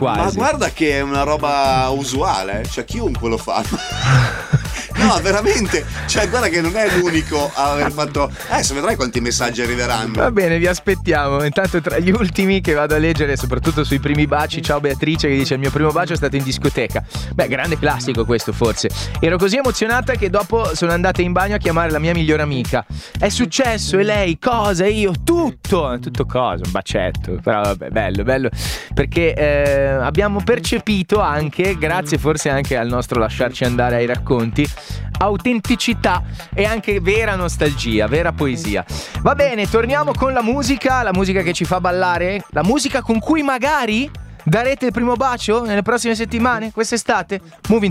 quasi. Ma guarda che è una roba usuale, cioè chiunque lo fa. No, veramente, cioè guarda che non è l'unico a aver fatto. Adesso vedrai quanti messaggi arriveranno. Va bene, vi aspettiamo. Intanto tra gli ultimi che vado a leggere, soprattutto sui primi baci, ciao Beatrice che dice: il mio primo bacio è stato in discoteca. Beh, grande classico questo forse. Ero così emozionata che dopo sono andata in bagno a chiamare la mia migliore amica. È successo e lei cosa? E io tutto cosa? Un bacetto. Però vabbè, bello perché abbiamo percepito anche, grazie forse anche al nostro lasciarci andare ai racconti, autenticità e anche vera nostalgia, vera poesia. Va bene, torniamo con la musica che ci fa ballare, la musica con cui magari darete il primo bacio nelle prossime settimane, quest'estate. Moving